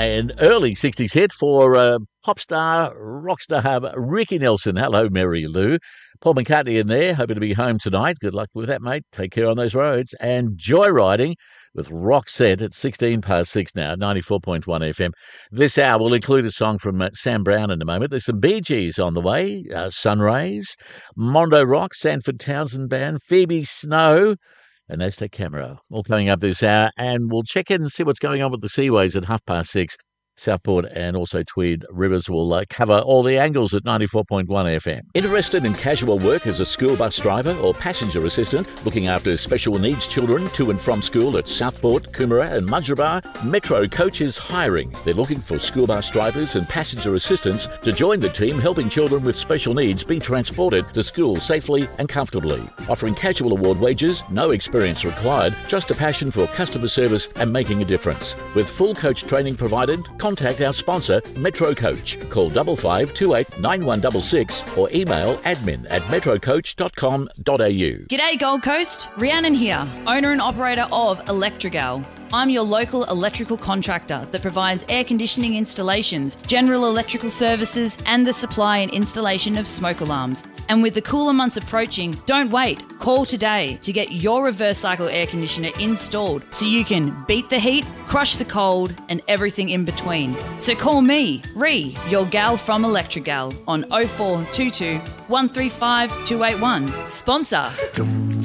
An early 60s hit for pop star, rock star Ricky Nelson. Hello, Mary Lou. Paul McCartney in there, hoping to be home tonight. Good luck with that, mate. Take care on those roads. And Joyriding with Roxette at 16 past 6 now, 94.1 FM. This hour will include a song from Sam Brown in a moment. There's some Bee Gees on the way, Sunrays, Mondo Rock, Sanford Townsend Band, Phoebe Snow, and Aztec Camera. All coming up this hour. And we'll check in and see what's going on with the Seaways at 6:30. Southport and also Tweed Rivers will cover all the angles at 94.1 FM. Interested in casual work as a school bus driver or passenger assistant, looking after special needs children to and from school at Southport, Coomera and Mudgeeraba? Metro Coach is hiring. They're looking for school bus drivers and passenger assistants to join the team helping children with special needs be transported to school safely and comfortably. Offering casual award wages, no experience required, just a passion for customer service and making a difference. With full coach training provided, contact our sponsor, Metro Coach. Call 5528 9166 or email admin@metrocoach.com.au. G'day Gold Coast, Rhiannon here, owner and operator of Electrigal. I'm your local electrical contractor that provides air conditioning installations, general electrical services and the supply and installation of smoke alarms. And with the cooler months approaching, don't wait. Call today to get your reverse cycle air conditioner installed so you can beat the heat, crush the cold and everything in between. So call me, Rhi, your gal from Electrigal on 0422 135 281. Sponsor